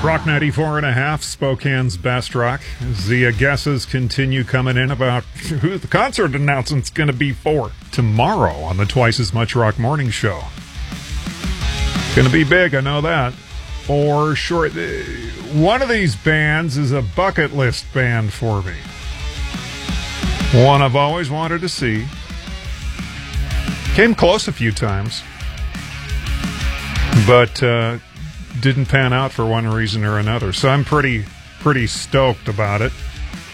Rock 94.5, Spokane's best rock. As the guesses continue coming in about who the concert announcement's going to be for tomorrow on the Twice as Much Rock Morning Show. Going to be big, I know that. For sure. One of these bands is a bucket list band for me. One I've always wanted to see. Came close a few times. But didn't pan out for one reason or another. So I'm pretty stoked about it.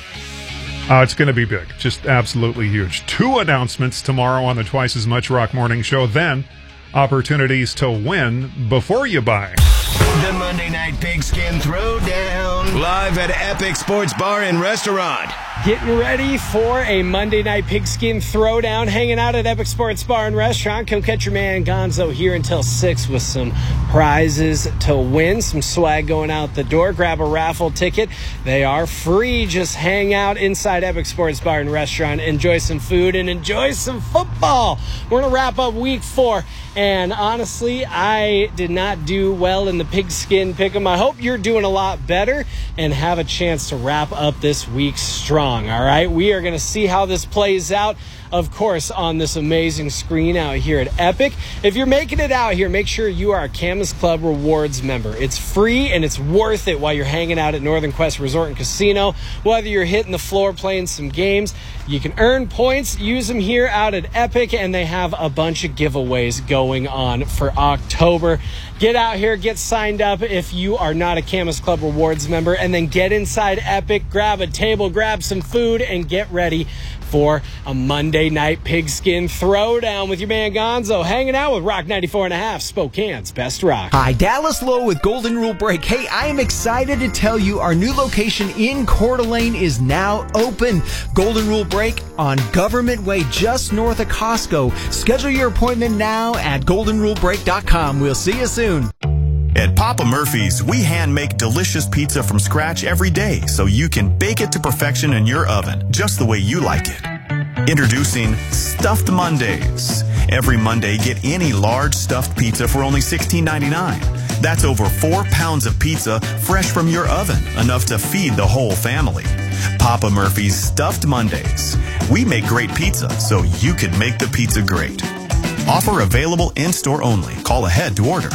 It's going to be big. Just absolutely huge. 2 announcements tomorrow on the Twice as Much Rock Morning Show. Then opportunities to win before you buy. The Monday Night Pigskin Throwdown, live at Epic Sports Bar and Restaurant. Getting ready for a Monday Night Pigskin Throwdown, hanging out at Epic Sports Bar and Restaurant. Come catch your man Gonzo here until 6 with some prizes to win, some swag going out the door. Grab a raffle ticket. They are free. Just hang out inside Epic Sports Bar and Restaurant, enjoy some food, and enjoy some football. We're going to wrap up week 4. And honestly, I did not do well in the pigskin pick'em. I hope you're doing a lot better and have a chance to wrap up this week strong, all right? We are going to see how this plays out, of course, on this amazing screen out here at Epic. If you're making it out here, make sure you are a Camas Club Rewards member. It's free and it's worth it while you're hanging out at Northern Quest Resort and Casino. Whether you're hitting the floor playing some games, you can earn points, use them here out at Epic, and they have a bunch of giveaways going on for October. Get out here, get signed up if you are not a Camas Club Rewards member, and then get inside Epic, grab a table, grab some food, and get ready for a Monday Night Pigskin Throwdown with your man Gonzo, hanging out with Rock 94.5, Spokane's best rock. Hi, Dallas Lowe with Golden Rule Break. Hey, I am excited to tell you our new location in Coeur d'Alene is now open. Golden Rule Break on Government Way, just north of Costco. Schedule your appointment now at goldenrulebreak.com. We'll see you soon. At Papa Murphy's, we hand make delicious pizza from scratch every day so you can bake it to perfection in your oven, just the way you like it. Introducing Stuffed Mondays. Every Monday, get any large stuffed pizza for only $16.99. That's over 4 pounds of pizza fresh from your oven, enough to feed the whole family. Papa Murphy's Stuffed Mondays. We make great pizza so you can make the pizza great. Offer available in-store only. Call ahead to order.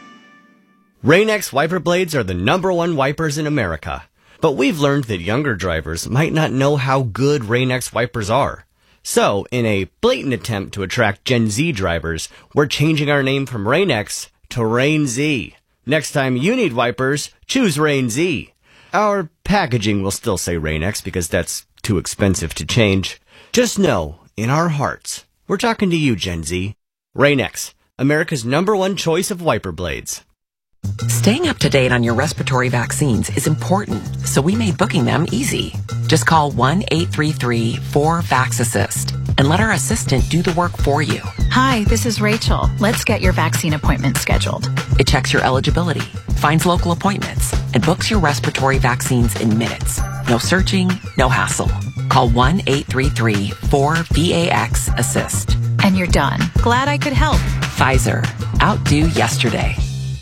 Rain-X wiper blades are the #1 wipers in America. But we've learned that younger drivers might not know how good Rain-X wipers are. So, in a blatant attempt to attract Gen Z drivers, we're changing our name from Rain-X to Rain Z. Next time you need wipers, choose Rain Z. Our packaging will still say Rain-X because that's too expensive to change. Just know, in our hearts, we're talking to you, Gen Z. Rain-X, America's #1 choice of wiper blades. Staying up to date on your respiratory vaccines is important, so we made booking them easy. Just call 1-833-4VAX-ASSIST and let our assistant do the work for you. Hi, this is Rachel. Let's get your vaccine appointment scheduled. It checks your eligibility, finds local appointments, and books your respiratory vaccines in minutes. No searching, no hassle. Call 1-833-4VAX-ASSIST. And you're done. Glad I could help. Pfizer. Outdo yesterday.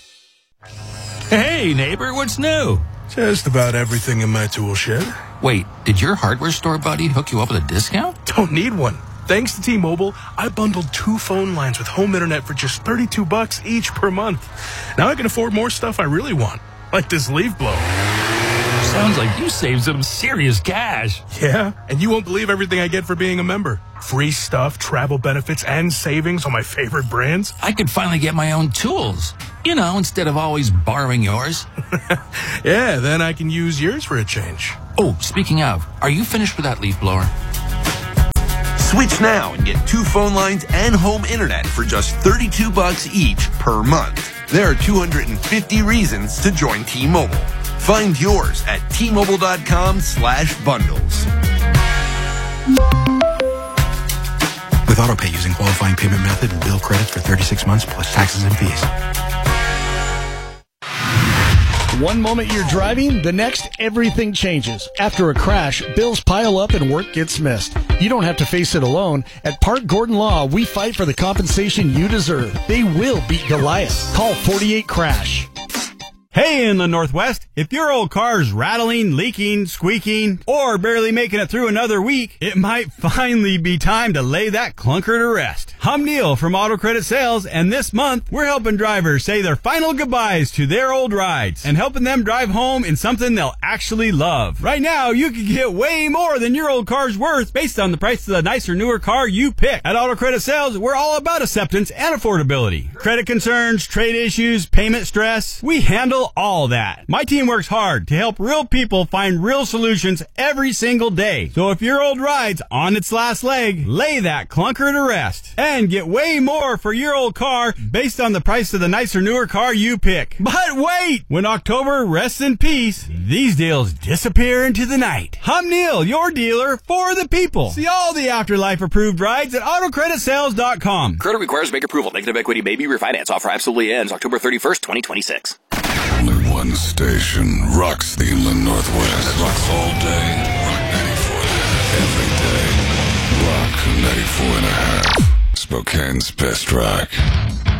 Hey, neighbor, what's new? Just about everything in my tool shed. Wait, did your hardware store buddy hook you up with a discount? Don't need one. Thanks to T-Mobile, I bundled 2 phone lines with home internet for just $32 each per month. Now I can afford more stuff I really want, like this leaf blower. Sounds like you saved some serious cash. Yeah, and you won't believe everything I get for being a member. Free stuff, travel benefits, and savings on my favorite brands. I could finally get my own tools. You know, instead of always borrowing yours. Yeah, then I can use yours for a change. Oh, speaking of, are you finished with that leaf blower? Switch now and get 2 phone lines and home internet for just $32 each per month. There are 250 reasons to join T-Mobile. Find yours at T-Mobile.com/bundles. With AutoPay using qualifying payment method and bill credits for 36 months plus taxes and fees. One moment you're driving, the next everything changes. After a crash, bills pile up and work gets missed. You don't have to face it alone. At Park Gordon Law, we fight for the compensation you deserve. They will beat Goliath. Call 48 Crash. Hey, Inland Northwest, if your old car's rattling, leaking, squeaking, or barely making it through another week, it might finally be time to lay that clunker to rest. I'm Neil from Auto Credit Sales, and this month, we're helping drivers say their final goodbyes to their old rides and helping them drive home in something they'll actually love. Right now, you can get way more than your old car's worth based on the price of the nicer, newer car you pick. At Auto Credit Sales, we're all about acceptance and affordability. Credit concerns, trade issues, payment stress, we handle all that. My team works hard to help real people find real solutions every single day. So if your old ride's on its last leg, lay that clunker to rest and get way more for your old car based on the price of the nicer, newer car you pick. But wait! When October rests in peace, these deals disappear into the night. I'm Neil, your dealer for the people. See all the Afterlife approved rides at AutoCreditSales.com. Credit requires bank approval. Negative equity may be refinanced. Offer absolutely ends October 31st, 2026. Only one station rocks the Inland Northwest. Rocks all day. Rock 94 every day. Rock 94.5. Spokane's best rock.